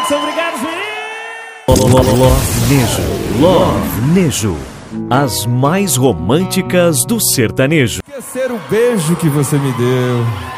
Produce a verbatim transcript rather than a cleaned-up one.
todos, obrigado, meninos! Love Nejo, Love Nejo, as mais românticas do sertanejo. Esquecer o beijo que você me deu.